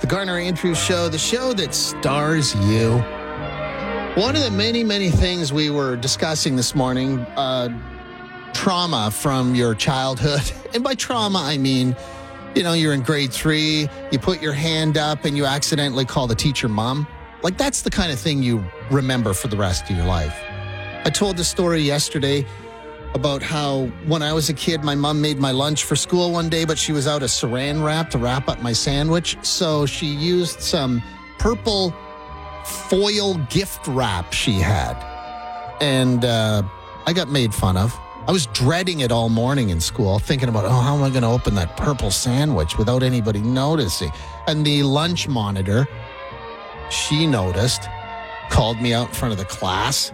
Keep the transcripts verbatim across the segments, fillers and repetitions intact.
the Garner Andrews Show, the show that stars you. One of the many, many things we were discussing this morning, uh, trauma from your childhood. And by trauma, I mean, you know, you're in grade three, you put your hand up and you accidentally call the teacher mom. Like, that's the kind of thing you remember for the rest of your life. I told the story yesterday about how when I was a kid, my mom made my lunch for school one day, but she was out of saran wrap to wrap up my sandwich. So she used some purple foil gift wrap she had. And uh, I got made fun of. I was dreading it all morning in school, thinking about, oh, how am I going to open that purple sandwich without anybody noticing? And the lunch monitor, she noticed, called me out in front of the class.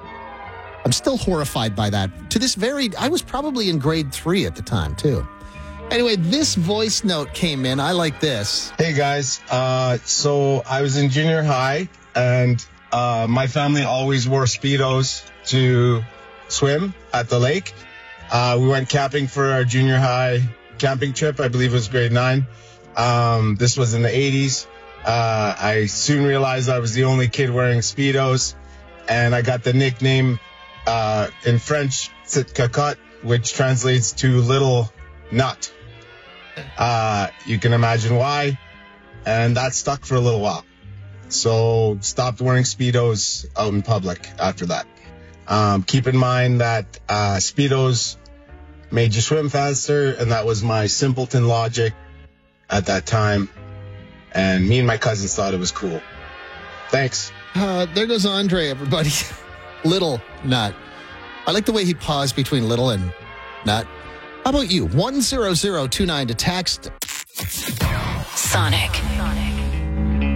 I'm still horrified by that. To this very, I was probably in grade three at the time, too. Anyway, this voice note came in. I like this. Hey, guys. Uh, so I was in junior high, and uh, my family always wore Speedos to swim at the lake. Uh, we went camping for our junior high camping trip. I believe it was grade nine. Um, this was in the eighties. Uh, I soon realized I was the only kid wearing Speedos, and I got the nickname Uh, in French, "Petite Cocotte," which translates to little nut. Uh, you can imagine why. And that stuck for a little while. So stopped wearing Speedos out in public after that. Um, keep in mind that uh, Speedos made you swim faster, and that was my simpleton logic at that time. And me and my cousins thought it was cool. Thanks. Uh, there goes Andre, everybody. Little nut. I like the way he paused between little and nut. How about you? one zero zero two nine to text. Sonic. Sonic.